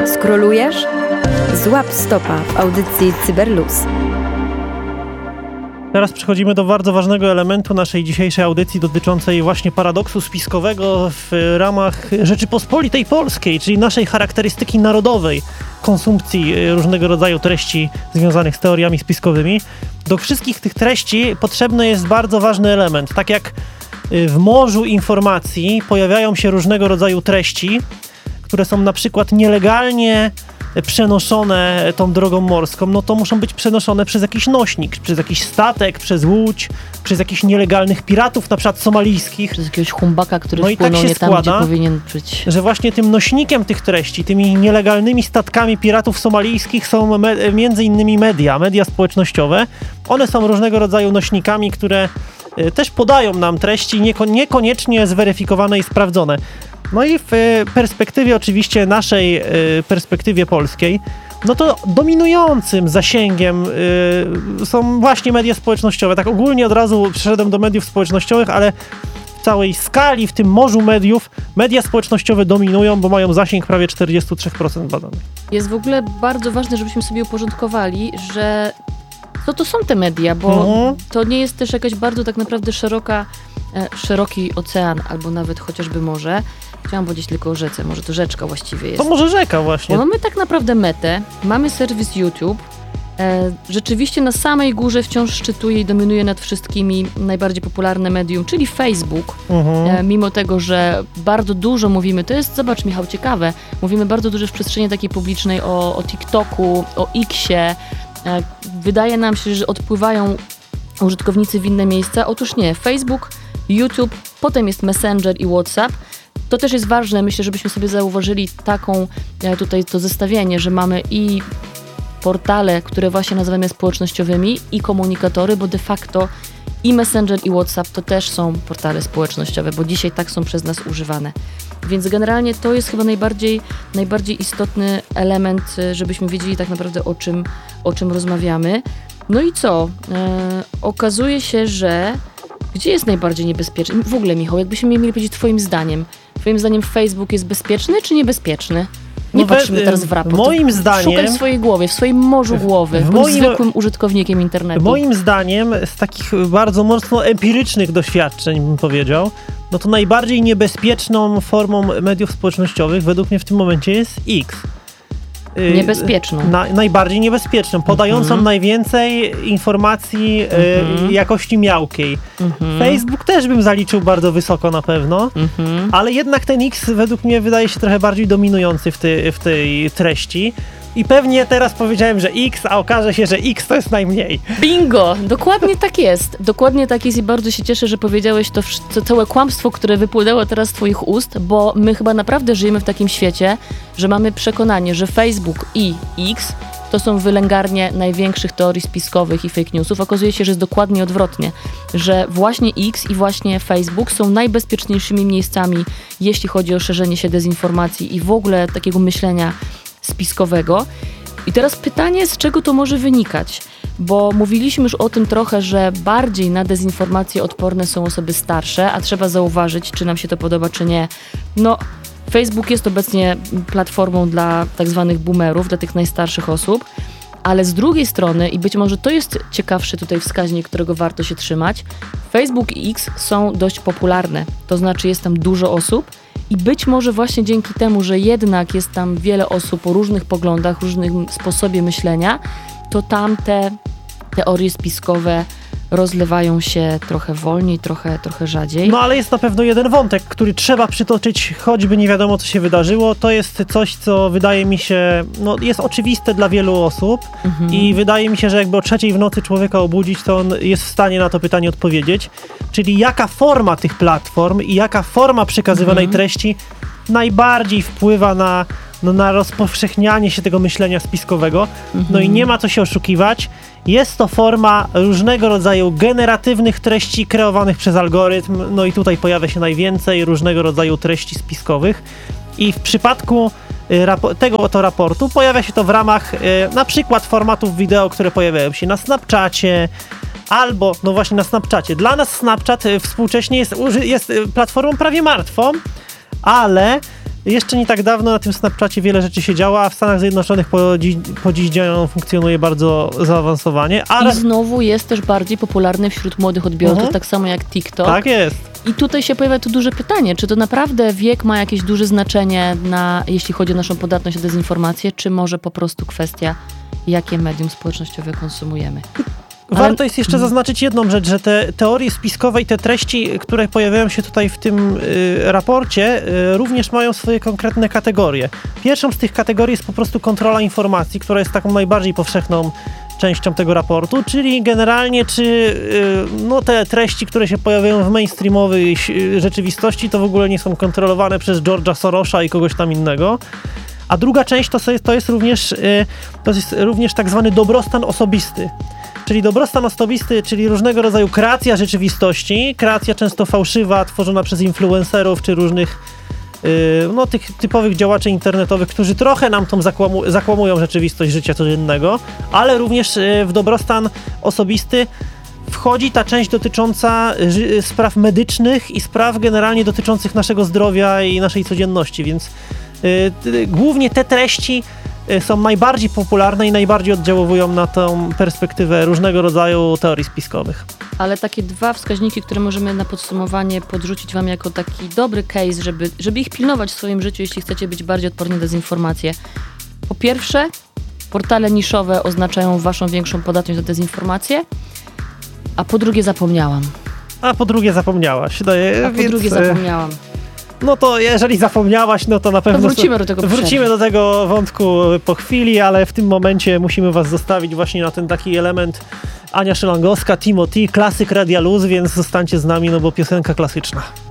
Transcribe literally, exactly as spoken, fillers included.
Skrolujesz? Złap stopa w audycji Cyberluz. Teraz przechodzimy do bardzo ważnego elementu naszej dzisiejszej audycji dotyczącej właśnie paradoksu spiskowego w ramach Rzeczypospolitej Polskiej, czyli naszej charakterystyki narodowej konsumpcji różnego rodzaju treści związanych z teoriami spiskowymi. Do wszystkich tych treści potrzebny jest bardzo ważny element. Tak jak w morzu informacji pojawiają się różnego rodzaju treści, które są na przykład nielegalnie przenoszone tą drogą morską, no to muszą być przenoszone przez jakiś nośnik, przez jakiś statek, przez łódź, przez jakichś nielegalnych piratów, na przykład somalijskich. Przez jakiegoś humbaka, który no wpłynął tak nie tam, składa, gdzie powinien być. Że właśnie tym nośnikiem tych treści, tymi nielegalnymi statkami piratów somalijskich są me- między innymi media, media społecznościowe. One są różnego rodzaju nośnikami, które y, też podają nam treści nieko- niekoniecznie zweryfikowane i sprawdzone. No i w perspektywie oczywiście naszej y, perspektywie polskiej, no to dominującym zasięgiem y, są właśnie media społecznościowe. Tak ogólnie od razu przeszedłem do mediów społecznościowych, ale w całej skali, w tym morzu mediów, media społecznościowe dominują, bo mają zasięg prawie czterdzieści trzy procent badanych. Jest w ogóle bardzo ważne, żebyśmy sobie uporządkowali, że co to są te media, bo mhm. to nie jest też jakaś bardzo tak naprawdę szeroka, e, szeroki ocean, albo nawet chociażby morze. Chciałam powiedzieć tylko o rzece, może to rzeczka właściwie jest. To może rzeka właśnie. Bo mamy tak naprawdę metę, mamy serwis YouTube, e, rzeczywiście na samej górze wciąż szczytuje i dominuje nad wszystkimi najbardziej popularne medium, czyli Facebook. Mhm. E, mimo tego, że bardzo dużo mówimy, to jest, zobacz Michał, ciekawe, mówimy bardzo dużo w przestrzeni takiej publicznej o, o TikToku, o Xie. E, wydaje nam się, że odpływają użytkownicy w inne miejsca. Otóż nie, Facebook, YouTube, potem jest Messenger i WhatsApp. To też jest ważne, myślę, żebyśmy sobie zauważyli taką tutaj to zestawienie, że mamy i portale, które właśnie nazywamy społecznościowymi, i komunikatory, bo de facto i Messenger i WhatsApp to też są portale społecznościowe, bo dzisiaj tak są przez nas używane. Więc generalnie to jest chyba najbardziej, najbardziej istotny element, żebyśmy wiedzieli tak naprawdę o czym, o czym rozmawiamy. No i co? E, okazuje się, że gdzie jest najbardziej niebezpieczny? W ogóle, Michał, jakbyśmy mieli powiedzieć twoim zdaniem. Twoim zdaniem Facebook jest bezpieczny czy niebezpieczny? Nie no patrzymy we, teraz w raport. Moim zdaniem... Szukaj w swojej głowie, w swoim morzu głowy. Bądź moim, zwykłym użytkownikiem internetu. Moim zdaniem, z takich bardzo mocno empirycznych doświadczeń, bym powiedział, no to najbardziej niebezpieczną formą mediów społecznościowych według mnie w tym momencie jest X. Niebezpieczną. Na, najbardziej niebezpieczną, podającą mm-hmm. najwięcej informacji mm-hmm. y, jakości miałkiej. Mm-hmm. Facebook też bym zaliczył bardzo wysoko na pewno, mm-hmm. ale jednak ten X według mnie wydaje się trochę bardziej dominujący w, ty, w tej treści. I pewnie teraz powiedziałem, że X, a okaże się, że X to jest najmniej. Bingo! Dokładnie tak jest. Dokładnie tak jest i bardzo się cieszę, że powiedziałeś to, to całe kłamstwo, które wypłynęło teraz z twoich ust, bo my chyba naprawdę żyjemy w takim świecie, że mamy przekonanie, że Facebook i X to są wylęgarnie największych teorii spiskowych i fake newsów. Okazuje się, że jest dokładnie odwrotnie, że właśnie X i właśnie Facebook są najbezpieczniejszymi miejscami, jeśli chodzi o szerzenie się dezinformacji i w ogóle takiego myślenia spiskowego. I teraz pytanie, z czego to może wynikać? Bo mówiliśmy już o tym trochę, że bardziej na dezinformacje odporne są osoby starsze, a trzeba zauważyć, czy nam się to podoba, czy nie. No, Facebook jest obecnie platformą dla tak zwanych boomerów, dla tych najstarszych osób, ale z drugiej strony, i być może to jest ciekawszy tutaj wskaźnik, którego warto się trzymać, Facebook i X są dość popularne, to znaczy jest tam dużo osób, i być może właśnie dzięki temu, że jednak jest tam wiele osób o różnych poglądach, różnym sposobie myślenia, to tam te teorie spiskowe rozlewają się trochę wolniej, trochę, trochę rzadziej. No ale jest na pewno jeden wątek, który trzeba przytoczyć, choćby nie wiadomo, co się wydarzyło. To jest coś, co wydaje mi się, no jest oczywiste dla wielu osób mhm. i wydaje mi się, że jakby o trzeciej w nocy człowieka obudzić, to on jest w stanie na to pytanie odpowiedzieć. Czyli jaka forma tych platform i jaka forma przekazywanej mhm. treści najbardziej wpływa na, no, na rozpowszechnianie się tego myślenia spiskowego. Mhm. No i nie ma co się oszukiwać. Jest to forma różnego rodzaju generatywnych treści kreowanych przez algorytm, no i tutaj pojawia się najwięcej różnego rodzaju treści spiskowych. I w przypadku y, rapo- tego oto raportu pojawia się to w ramach y, na przykład formatów wideo, które pojawiają się na Snapchacie, albo, no właśnie na Snapchacie. Dla nas Snapchat y, współcześnie jest, uży- jest y, platformą prawie martwą, ale Jeszcze nie tak dawno na tym Snapchacie wiele rzeczy się działo, a w Stanach Zjednoczonych po dziś, po dziś dzień on funkcjonuje bardzo zaawansowanie. Ale... I znowu jest też bardziej popularny wśród młodych odbiorców, Mhm. tak samo jak TikTok. Tak jest. I tutaj się pojawia to duże pytanie, czy to naprawdę wiek ma jakieś duże znaczenie, na, jeśli chodzi o naszą podatność na dezinformację, czy może po prostu kwestia, jakie medium społecznościowe konsumujemy. Warto jest jeszcze zaznaczyć jedną rzecz, że te teorie spiskowe i te treści, które pojawiają się tutaj w tym y, raporcie, y, również mają swoje konkretne kategorie. Pierwszą z tych kategorii jest po prostu kontrola informacji, która jest taką najbardziej powszechną częścią tego raportu, czyli generalnie czy y, no, te treści, które się pojawiają w mainstreamowej y, rzeczywistości, to w ogóle nie są kontrolowane przez George'a Sorosa i kogoś tam innego. A druga część to, to jest również y, to jest również tak zwany dobrostan osobisty. Czyli dobrostan osobisty, czyli różnego rodzaju kreacja rzeczywistości, kreacja często fałszywa, tworzona przez influencerów czy różnych yy, no, tych typowych działaczy internetowych, którzy trochę nam tą zakłamu- zakłamują rzeczywistość życia codziennego, ale również yy, w dobrostan osobisty wchodzi ta część dotycząca ży- spraw medycznych i spraw generalnie dotyczących naszego zdrowia i naszej codzienności, więc yy, yy, głównie te treści są najbardziej popularne i najbardziej oddziaływują na tę perspektywę różnego rodzaju teorii spiskowych. Ale takie dwa wskaźniki, które możemy na podsumowanie podrzucić wam jako taki dobry case, żeby, żeby ich pilnować w swoim życiu, jeśli chcecie być bardziej odporni na dezinformację. Po pierwsze, portale niszowe oznaczają waszą większą podatność na dezinformację, a po drugie zapomniałam. A po drugie zapomniałaś. No, A po więc, drugie zapomniałam. No to jeżeli zapomniałaś, no to na pewno... To wrócimy do tego Wrócimy do tego wątku po chwili, ale w tym momencie musimy was zostawić właśnie na ten taki element Ania Szylangowska, Timothy, klasyk Radia Luz, więc zostańcie z nami, no bo piosenka klasyczna.